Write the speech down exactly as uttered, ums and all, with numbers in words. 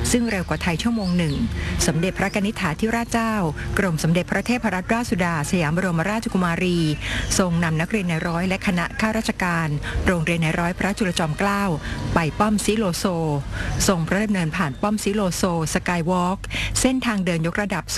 ซึ่งเร็วกว่าไทยชั่วโมงหนึ่งสมเด็จพระกนิษฐาธิราชเจ้ากรมสมเด็จพระเทพรัตนราชสุดาสยามบรมราชกุมารีทรงนำนักเรียนในร้อยและคณะข้าราชการโรงเรียนในร้อยพระจุลจอมเกล้าไปป้อมซิโลโซทรงพระดำเนินผ่านป้อมซิโลโซสกายวอล์กเส้นทางเดินยกระดับ